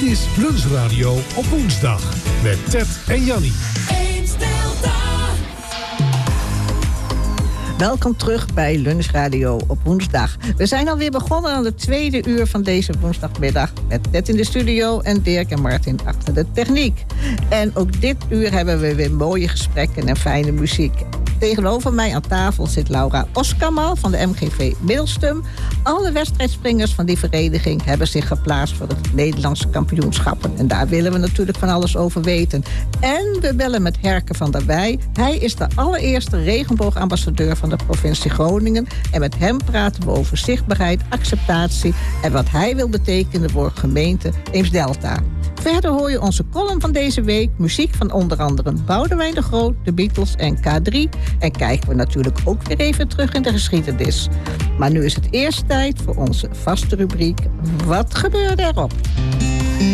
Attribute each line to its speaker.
Speaker 1: is Lunchradio op woensdag met Ted en Jannie.
Speaker 2: Welkom terug bij Lunchradio op woensdag. We zijn alweer begonnen aan het tweede uur van deze woensdagmiddag. Met Ted in de studio en Dirk en Martin achter de techniek. En ook dit uur hebben we weer mooie gesprekken en fijne muziek. Tegenover mij aan tafel zit Laura Oskammal van de MGV Middelstum. Alle wedstrijdspringers van die vereniging hebben zich geplaatst voor het Nederlandse kampioenschappen. En daar willen we natuurlijk van alles over weten. En we bellen met Herke van der Wij. Hij is de allereerste regenboogambassadeur van de provincie Groningen. En met hem praten we over zichtbaarheid, acceptatie en wat hij wil betekenen voor gemeente Eemsdelta. Verder hoor je onze column van deze week. Muziek van onder andere Boudewijn de Groot, de Beatles en K3. En kijken we natuurlijk ook weer even terug in de geschiedenis. Maar nu is het eerst tijd voor onze vaste rubriek. Wat gebeurde erop?